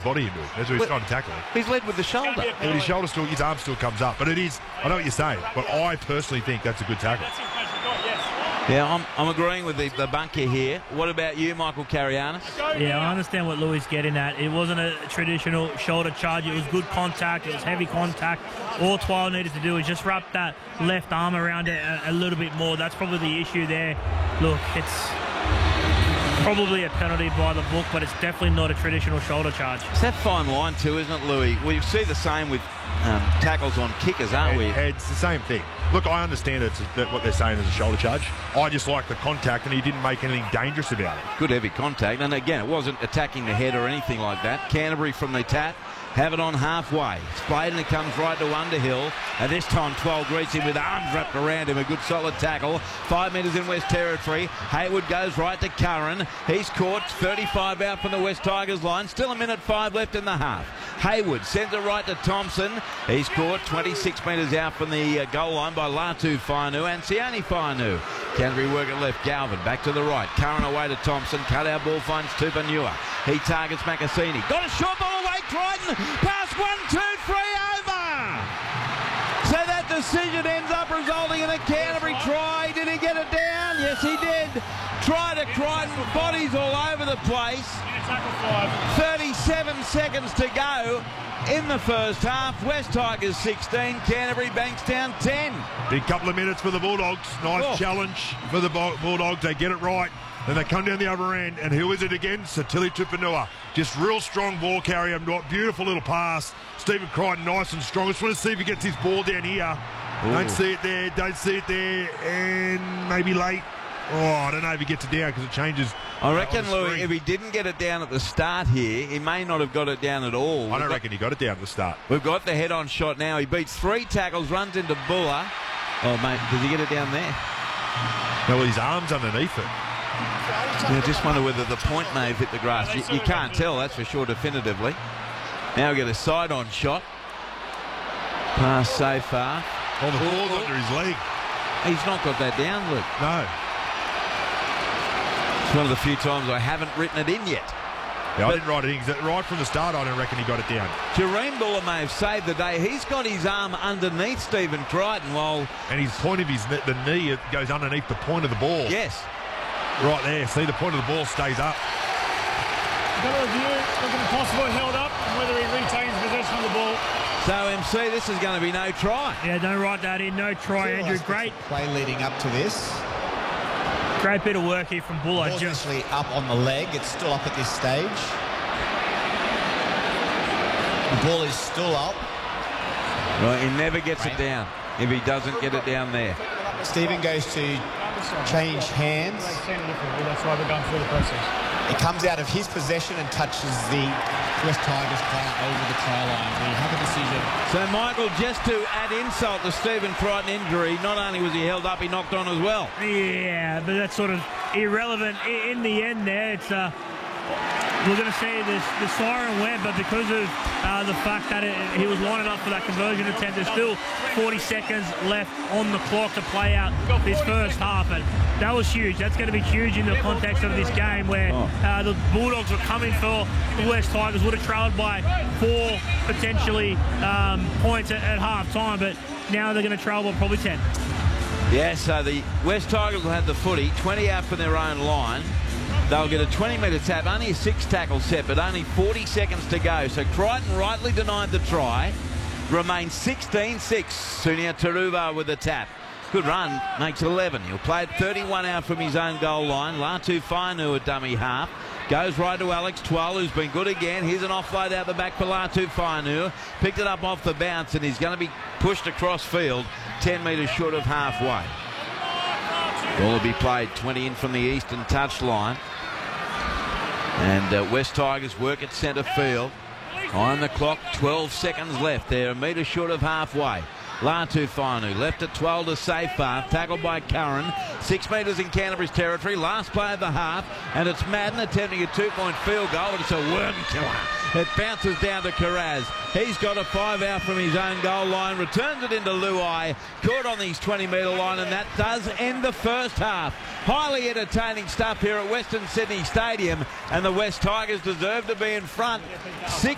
body into it. That's what he's trying to tackle it. He's led with the shoulder. But his shoulder still, his arm still comes up. But it is, I know what you're saying, but I personally think that's a good tackle. Yeah, I'm agreeing with the bunker here. What about you, Michael Carianis? Yeah, I understand what Louis is getting at. It wasn't a traditional shoulder charge. It was good contact. It was heavy contact. All Twile needed to do was just wrap that left arm around it a little bit more. That's probably the issue there. Look, it's probably a penalty by the book, but it's definitely not a traditional shoulder charge. It's that fine line too, isn't it, Louis? We see the same with tackles on kickers, aren't we? It's the same thing. Look, I understand what they're saying is a shoulder charge. I just like the contact, and he didn't make anything dangerous about it. Good heavy contact, and again, it wasn't attacking the head or anything like that. Canterbury from the tap. Have it on halfway. Splayed, and it comes right to Underhill. And this time, 12 greets him with arms wrapped around him. A good solid tackle. 5 metres in West Territory. Hayward goes right to Curran. He's caught 35 out from the West Tigers line. Still 1:05 left in the half. Hayward sends it right to Thompson. He's caught 26 metres out from the goal line by Latu Fainu and Sione Fainu. Canterbury work it left. Galvin back to the right. Curran away to Thompson. Cut out ball finds Tupanua. He targets Macassini. Got a short ball away. Crichton. Pass 1, 2, 3 over. So that decision ends up resulting in a Canterbury try. Did he get it down? Yes, he did. Try to Crichton. Bodies all over the place. 37 seconds to go in the first half. West Tigers 16, Canterbury Bankstown 10. Big couple of minutes for the Bulldogs. Nice challenge for the Bulldogs. They get it right. Then they come down the other end, and who is it again? Satili Tupanua. Just real strong ball carrier. Beautiful little pass. Stephen Crichton, nice and strong. I just want to see if he gets his ball down here. Ooh. Don't see it there. Don't see it there. And maybe late. Oh, I don't know if he gets it down because it changes. I reckon, Louis, if he didn't get it down at the start here, he may not have got it down at all. I don't reckon he got it down at the start. We've got the head-on shot now. He beats 3 tackles, runs into Buller. Oh, mate, does he get it down there? No, well, his arm's underneath it. Yeah, just wonder whether the point may have hit the grass. You can't tell, that's for sure, definitively. Now we get a side-on shot. Pass so far. Oh, the ball's under his leg. He's not got that down, Luke. No. It's one of the few times I haven't written it in yet. Yeah, I didn't write it in. Right from the start, I don't reckon he got it down. Jareem Buller may have saved the day. He's got his arm underneath Stephen Crichton while... And his point of the knee, it goes underneath the point of the ball. Yes. Right there. See, the point of the ball stays up. Got a review, looking possibly held up, and whether he retains possession of the ball. So, MC, this is going to be no try. Yeah, don't write that in. No try, Andrew. Great play leading up to this. Great bit of work here from Buller. Ball's actually up on the leg. It's still up at this stage. The ball is still up. Right, he never gets it down if he doesn't get it down there. Stephen goes to change hands. That's why we're going through the process. It comes out of his possession and touches the West Tigers player over the try line. We have a decision. So, Michael, just to add insult to Stephen Crichton injury, not only was he held up, he knocked on as well. Yeah, but that's sort of irrelevant in the end there. It's we're going to see the siren went, but because of the fact that he was lining up for that conversion attempt, there's still 40 seconds left on the clock to play out this first half, and that was huge. That's going to be huge in the context of this game where the Bulldogs were coming for the West Tigers, would have trailed by 4 potentially points at half time, but now they're going to trail by probably 10. Yeah, so the West Tigers will have the footy, 20 out from their own line. They'll get a 20-metre tap, only a 6-tackle set, but only 40 seconds to go. So Crichton rightly denied the try. Remains 16-6. Sunia Taruva with the tap. Good run, makes 11. He'll play it 31 out from his own goal line. Latu Fainu a dummy half. Goes right to Alex Twal, who's been good again. Here's an offload out the back for Latu Fainu. Picked it up off the bounce, and he's going to be pushed across field, 10 metres short of halfway. Ball will be played 20 in from the eastern touchline. And West Tigers work at centre field. On the clock, 12 seconds left. They're a metre short of halfway. Latu Fainu left at 12 to safe half. Tackled by Curran. 6 metres in Canterbury's territory. Last play of the half. And it's Madden attempting a 2-point field goal. But it's a worm killer. It bounces down to Carraz. He's got a 5 out from his own goal line. Returns it into Luai. Caught on his 20-metre line. And that does end the first half. Highly entertaining stuff here at Western Sydney Stadium. And the West Tigers deserve to be in front. 6